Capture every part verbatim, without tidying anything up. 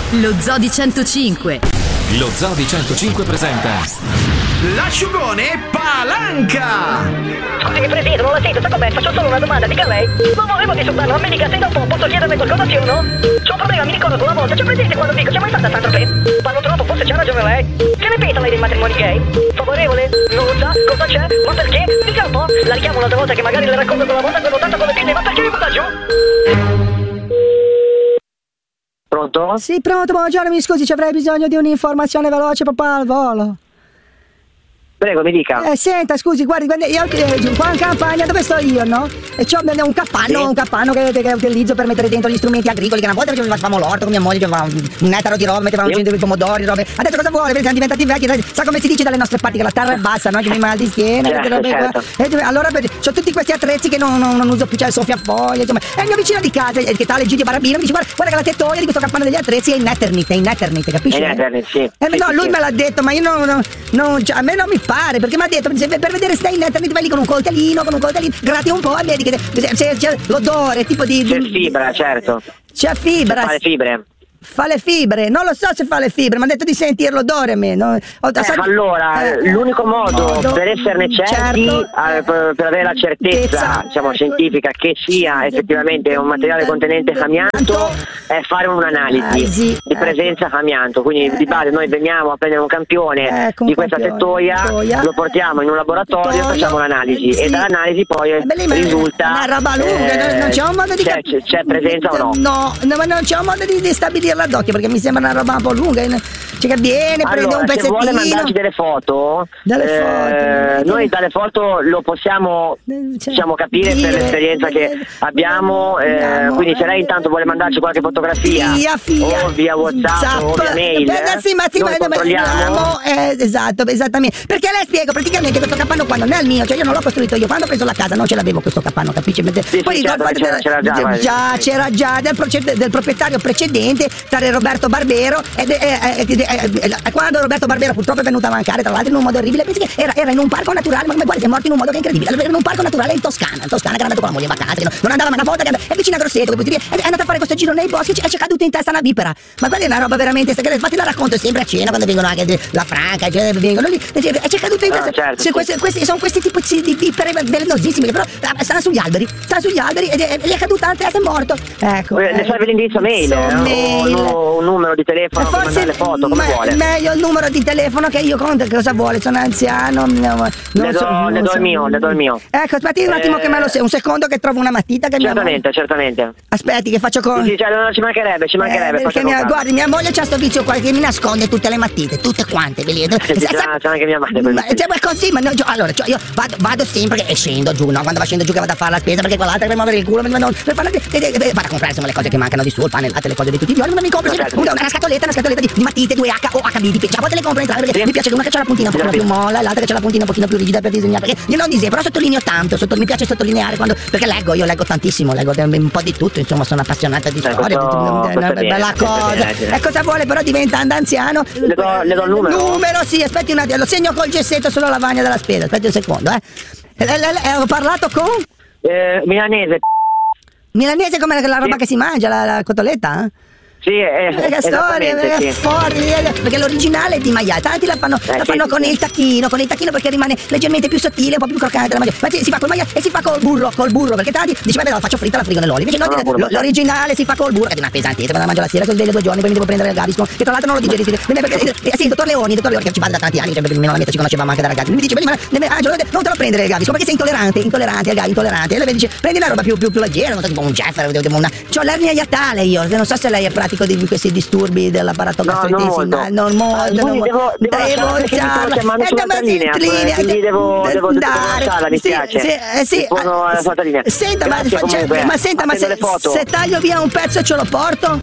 Lo Zoo di centocinque. Lo Zoo di centocinque presenta l'asciugone Palanca. Scusi, Presidente, non la sento, sa com'è? Faccio solo una domanda, dica lei. Non volevo disturbarlo, non mi dica se dopo posso chiederle qualcosa, sì o no? C'ho un problema, mi ricordo una volta, c'è presente quando dico, c'è mai stata tanto che parlo troppo, forse c'ha ragione lei. Che ne pensa lei dei matrimoni gay? Favorevole? Non lo sa? Cosa c'è? Ma perché? Dica un po'. La richiamo un'altra volta che magari le racconto quella volta che ho tanto con le pinne, ma perché mi butta giù? Pronto? Sì, pronto, buongiorno, mi scusi, ci avrei bisogno di un'informazione veloce papà al volo. Prego, mi dica. Eh, senta, scusi, guardi, io eh, qua in campagna dove sto io, no? E c'ho un capanno, sì. un capanno che, che utilizzo per mettere dentro gli strumenti agricoli, che una volta facevamo l'orto con mia moglie, facevamo un ettaro di roba, mettevamo sì. i pomodori, robe. Adesso cosa vuole? Siamo diventati vecchi, sa come si dice dalle nostre parti, che la terra è bassa, no? Che mi mal di schiena, certo, robe certo. qua. E, allora c'ho tutti questi attrezzi che non, non, non uso più, cioè il soffiafoglie, insomma. E il mio vicino di casa, che tale Giudio Barabino, mi dice guarda, guarda che la tettoia di questo capanno degli attrezzi è in Eternit, è in Eternit, capisci? È in Eternit, sì. Eh, sì no, sì, lui sì. me l'ha detto, ma io non, non, non cioè, a me non mi pare, perché mi ha detto per vedere se stai in Eternit vai lì con un coltellino, con un coltellino, gratti un po' e vedi che c'è, c'è l'odore, tipo di... C'è fibra, certo. C'è fibra. Fa le fibre. Fa le fibre, non lo so se fa le fibre, mi ha detto di sentire l'odore a me. No? Ho, eh, sa... allora, eh, l'unico modo, modo per esserne certi, certo, eh, per, per avere la certezza diciamo, scientifica che sia effettivamente un materiale contenente amianto, è fare un'analisi di presenza ecco. amianto. Quindi eh, di base noi veniamo a prendere un campione ecco, un di questa campione, tettoia, tettoia, lo portiamo in un laboratorio, tettoia, facciamo l'analisi sì. e dall'analisi poi eh, beh, risulta una roba lunga, eh, non c'è un modo di c'è, c'è, c'è presenza o no? No, no, ma non c'è un modo di, di stabilire d'occhio perché mi sembra una roba un po' lunga, cioè che viene, allora, prende un pezzettino. Se vuole mandarci delle foto, dalle eh, foto noi dalle foto lo possiamo cioè, diciamo capire dire, per l'esperienza dire, che abbiamo, eh, abbiamo quindi se lei intanto vuole mandarci qualche fotografia via, via, o via WhatsApp zap, o via mail, per, sì, ma sì, noi ma, controlliamo. Eh, esatto, esattamente. Perché lei spiego praticamente questo capanno qua non è il mio, cioè io non l'ho costruito io, quando ho preso la casa non ce l'avevo questo capanno, capisci? Sì, poi sì, certo, c'era, c'era già, già, già c'era già del, proced- del proprietario precedente, tale Roberto Barbero ed, eh, eh, eh, eh, quando Roberto Barbero purtroppo è venuto a mancare tra l'altro in un modo orribile, pensi che era, era in un parco naturale, ma come guarda, è morto in un modo che è incredibile, era in un parco naturale in Toscana, in Toscana che era andato con la moglie in vacanza, che non, non andava mai una volta, che è vicino a Grosseto, che dire, è andato a fare questo giro nei boschi e ci è caduto in testa una vipera, ma guarda è una roba veramente, infatti la racconto sempre a cena quando vengono anche la Franca, cioè, vengono lì, e ci è caduto in testa, ah, certo, cioè, questi, questi, sono questi tipi di vipere velenosissime che però stanno sugli alberi, stanno sugli alberi e gli è caduta in testa e è morto, ecco. Le serve l'indirizzo mail, mail. O un numero di telefono, forse mandare le foto, come me- vuole. meglio il numero di telefono che io conto, cosa vuole, sono anziano, non, non le do, so, le do so. il mio, le do il mio. Ecco, aspetti un attimo eh, che me lo se- un secondo che trovo una matita che certamente, mia certamente. Aspetti che faccio con sì, sì, cioè, non ci mancherebbe, ci mancherebbe. Eh, perché mia, guardi, mia moglie c'ha sto vizio qua che mi nasconde tutte le matite, tutte quante, ve le sì, c'è, c'è anche mia madre. Ma, cioè, ma così, ma no, allora, cioè, io vado, vado sempre e scendo giù, no? Quando va scendo giù che vado a fare la spesa perché quell'altra che mi muovere il culo, mi vado per fare vado a comprare insomma le cose che mancano di suo, il pane, il latte, le cose di tutti i giorni, ma mi compro sempre una, una scatoletta, una scatoletta di matite due H o H B di cioè, a volte le compro entrare perché sì. mi piace una che c'ha la puntina un pochino più molla e l'altra che c'ha la puntina un pochino più rigida per disegnare, perché io non disegno, però sottolineo tanto, sotto, mi piace sottolineare quando, perché leggo, io leggo tantissimo, leggo un po' di tutto, insomma sono appassionata di storia, è una bella cosa. E cosa vuole però diventando anziano? Le do, le do il numero. Numero, sì, aspetti un attimo, lo segno col gessetto sulla lavagna della spesa, aspetti un secondo, eh. Ho parlato con? Eh, milanese. Milanese come la roba sì. che si mangia, la, la cotoletta? Eh? Sì, è che storia, sì. fuori, perché l'originale è di maiale, tanti la fanno, eh, la fanno sì, con sì. il tacchino, con il tacchino perché rimane leggermente più sottile, un po' più croccante la mangia. Ma si, si fa col maiale e si fa col burro, col burro, perché tanti dice vabbè la faccio fritta, la frigo nell'olio. Invece no, no, no, l'originale si fa col burro, che è una pesantezza, quando la mangio la sera, così due giorni, poi mi devo prendere il Gaviscon, che tra l'altro non lo digerisco. Eh, sì, il dottor Leoni, il dottor Leoni che ci va da tanti anni, cioè almeno la mia ci conoscevamo anche da ragazzi. Mi dice, ma Angelo, non te lo prendere il Gaviscon, perché sei intollerante, intollerante, al intollerante. E lei dice, prendi la roba più, più, più leggera, non so, tipo un Jeffer, una. C'ho l'ernia iatale io, non so se lei è pratico di questi disturbi dell'apparato gastrointestinale, non molto, non molto, devo, devo, devo lasciarla, chiamando sulla linea, quindi devo, devo lasciarla, mi piace. Sì, sì, senta, ma, ma senta, ma se, se taglio via un pezzo ce lo porto?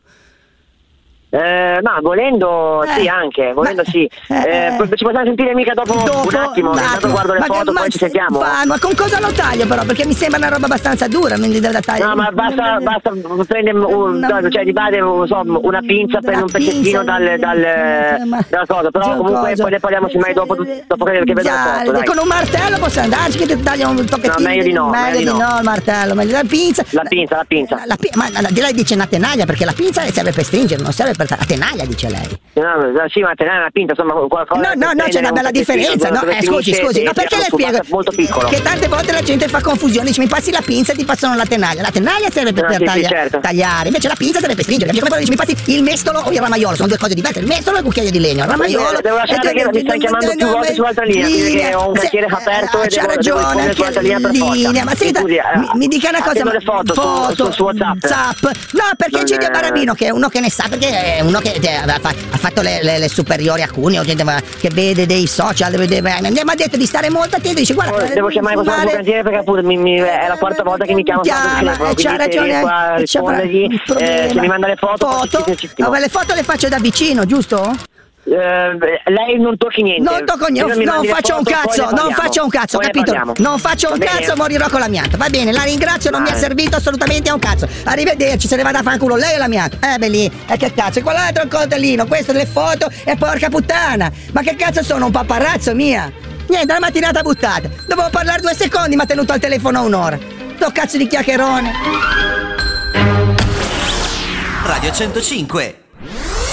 Eh, ma volendo eh, sì anche, volendo ma, sì. Eh, eh, ci possiamo sentire mica dopo, dopo un attimo, un attimo. Guardo le ma foto, ma, poi ci sentiamo. Ma, ma con cosa lo taglio però? Perché mi sembra una roba abbastanza dura, quindi da tagliare. No, ma basta, basta prendere un, una, cioè di base so, una pinza, prendere un pezzettino dal, dal, dalla cosa, però comunque cosa. Poi ne parliamo semmai dopo, dopo che, che vedo la foto. Con un martello posso andarci che ti taglia un tocchettino? No, meglio di no, meglio di no, no il martello, meglio la pinza. La pinza, la pinza. La, la, ma lei dice una tenaglia perché la pinza serve per stringere, non serve per per la tenaglia, dice lei. No, sì, ma tenaglia, una pinta, insomma, qualcosa. No, no, no, c'è una bella differenza. No, eh, scusi, scusi, no, perché le spiego? Molto piccolo. Che tante volte la gente fa confusione, dice mi passi la pinza e ti passano la tenaglia. La tenaglia serve per, No, per sì, taglia- sì, certo. tagliare, invece la pinza serve per stringere. Capisci? Come quando dici mi passi il mestolo o il ramaiolo, sono due cose diverse. Il mestolo è il cucchiaio di legno, il ramaiolo. Devo lasciare che mi stai chiamando più volte sull'altra linea, perché ho un cantiere aperto e c'ha devo ragione, rispondere sull'altra linea per forza. linea, ma senta, Scusi, eh, mi, mi dica una cosa, attendo ma le foto, su- su- su WhatsApp. Zap. No, perché Non c'è Dio è- Barabino che è uno che ne sa, perché è uno che eh, ha fa- ha fatto le, le- le superiori a Cuneo, gente ma- che vede dei social, deve, deve, mi ha detto di stare molto attento, dice guarda, Oh, devo chiamare questo male- cantiere perché appunto mi, mi- è la quarta volta che mi chiama Chiama, sul telefono, eh, quindi c'ha se ragione, riesco a eh, c'ha rispondergli, un eh, problema. se mi manda le foto, foto? facilissimo. Oh, le foto le faccio da vicino, giusto? Eh, lei non tocchi niente. Non tocco niente, Prima mi non mandi le faccio un foto, poi cazzo, ne non parliamo. faccio un cazzo, Poi ne capito? parliamo. Non faccio un Va bene? cazzo, morirò con l'amianto. Va bene, la ringrazio, non mi ha Vai. servito assolutamente a un cazzo. Arrivederci, se ne vada a fanculo lei e l'amianto. Eh beh lì, e che cazzo? E quell'altro è un coltellino, questo delle foto e porca puttana. Ma che cazzo sono, un paparazzo mia? Niente, la mattinata buttata. Dovevo parlare due secondi, mi ha tenuto al telefono un'ora. Sto cazzo di chiacchierone. Radio centocinque.